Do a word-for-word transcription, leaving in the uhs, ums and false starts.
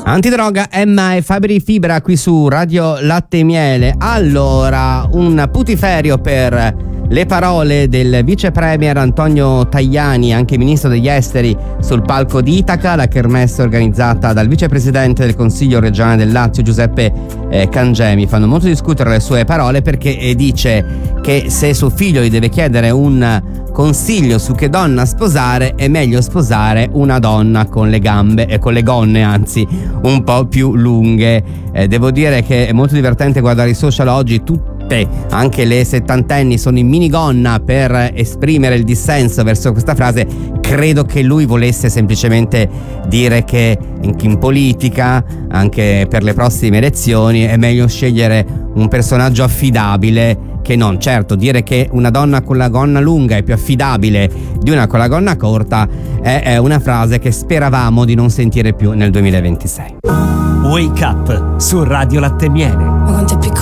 Antidroga, Emma e Fabri Fibra qui su Radio Latte e Miele. Allora, un putiferio per le parole del vice premier Antonio Tajani, anche ministro degli esteri, sul palco di Itaca, la kermesse organizzata dal vicepresidente del Consiglio regionale del Lazio Giuseppe eh, Cangemi. Fanno molto discutere le sue parole perché eh, dice che se suo figlio gli deve chiedere un consiglio su che donna sposare, è meglio sposare una donna con le gambe e con le gonne anzi un po' più lunghe. Eh, devo dire che è molto divertente guardare i social oggi. Tutte, anche le settantenni, sono in minigonna per esprimere il dissenso verso questa frase. Credo che lui volesse semplicemente dire che in politica, anche per le prossime elezioni, è meglio scegliere un personaggio affidabile che non. Certo, dire che una donna con la gonna lunga è più affidabile di una con la gonna corta è, è una frase che speravamo di non sentire più nel duemilaventisei. Wake Up su Radio Latte e Miele. Ma quanto è piccolo